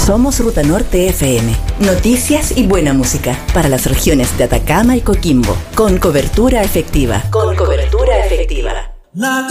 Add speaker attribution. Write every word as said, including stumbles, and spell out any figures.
Speaker 1: Somos Ruta Norte F M. Noticias y buena música para las regiones de Atacama y Coquimbo. Con cobertura efectiva. Con cobertura efectiva.